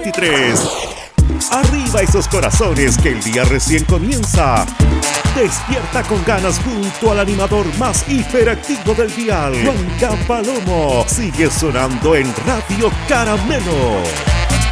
2023. Arriba esos corazones que el día recién comienza. Despierta con ganas junto al animador más hiperactivo del dial, Juanca Palomo. Sigue sonando en Radio Caramelo.